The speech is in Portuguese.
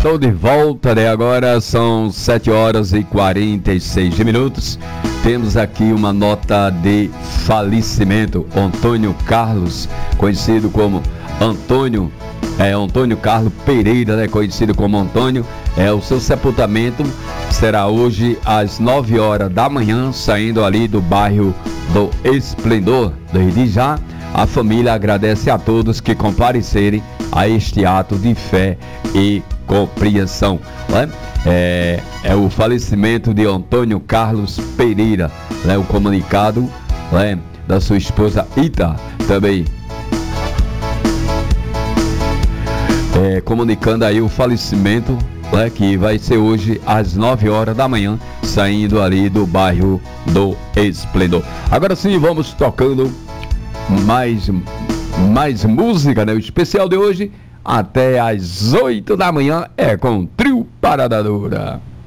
estou de volta, né? Agora são 7 horas e 46 minutos. Temos aqui uma nota de falecimento. Antônio Carlos, conhecido como Antônio Carlos Pereira, né? Conhecido como Antônio. O seu sepultamento será hoje às 9 horas da manhã, saindo ali do bairro do Esplendor. Desde já, a família agradece a todos que comparecerem a este ato de fé e compreensão, né? É o falecimento de Antônio Carlos Pereira, né? O comunicado, né, da sua esposa Ita também comunicando aí o falecimento, né, que vai ser hoje às 9 horas da manhã, saindo ali do bairro do Esplendor. Agora sim, vamos tocando mais música, né? O especial de hoje até às 8 da manhã é com Trio Parada Dura.